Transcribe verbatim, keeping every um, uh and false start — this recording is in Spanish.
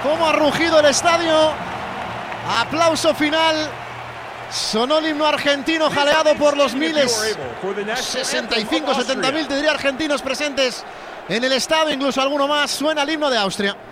cómo ha rugido el estadio. Aplauso final. Sonó el himno argentino jaleado por los miles. sesenta y cinco, setenta mil, te diría, argentinos presentes en el estadio, incluso alguno más. Suena el himno de Austria.